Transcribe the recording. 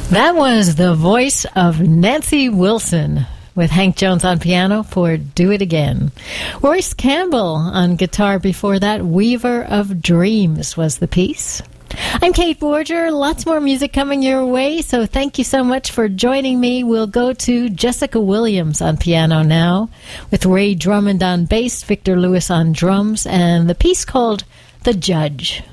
That was the voice of Nancy Wilson with Hank Jones on piano for Do It Again. Royce Campbell on guitar before that. Weaver of Dreams was the piece. I'm Kate Borger. Lots more music coming your way, so thank you so much for joining me. We'll go to Jessica Williams on piano now, with Ray Drummond on bass, Victor Lewis on drums, and the piece called The Judge.